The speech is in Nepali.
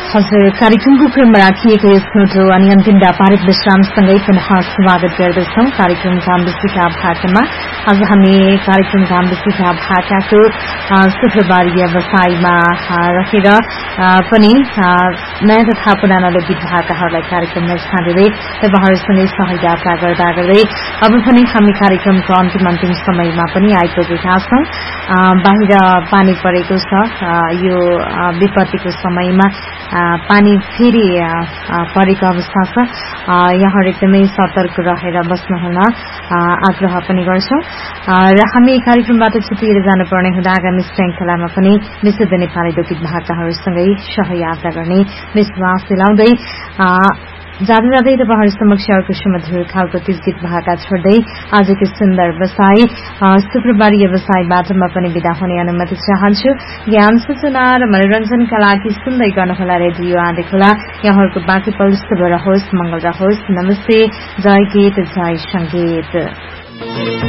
हजुर, कार्यक्रमको क्रममा राखिएको यस छोटो अनि अन्तिम व्यापारिक विश्रामसँगै पुनः स्वागत गर्दछौं कार्यक्रम घामबेसीका भाकामा। आज हामी कार्यक्रम घामबेसीका भाकाको शुक्रबार व्यवसायमा रहेर पनि नयाँ तथा पुराना लोकगीत भाकाहरूलाई कार्यक्रममा छानेरै तपाईँहरूसँगै सहयात्रा गर्दा गर्दै अब पनि हामी कार्यक्रमको अन्तिम समयमा पनि आइपुगेका छौं। बाहिर पानी परेको छ, यो विपत्तिको समयमा पानी फेरि परेको अवस्था छ। यहाँहरू एकदमै सतर्क रहेर बस्नुहुन आग्रह पनि गर्छौं र हामी कार्यक्रमबाट छुटिएर जानुपर्ने हुँदा आगामी श्रृंखलामा पनि विशुद्ध नेपाली लोकगीत भाकाहरूसँगै सहयात्रा गर्ने विश्वास दिलाउँदै जाँदै जाँदै तपाईहरु समक्ष अर्को सुमधुर खालको गीत भाका छोड्दै आजको सुन्दर व्यवसाय शुक्रबारी व्यवसायबाट म पनि बिदा हुने अनुमति चाहन्छु। ज्ञान सूचना र मनोरञ्जनका लागि सुन्दै गर्नुहोला रेडियो आँधी खोला। यहाँहरूको बाँकी पल शुभ रहोस्, मंगल रहोस्। नमस्ते, जय गीत, जय संगीत।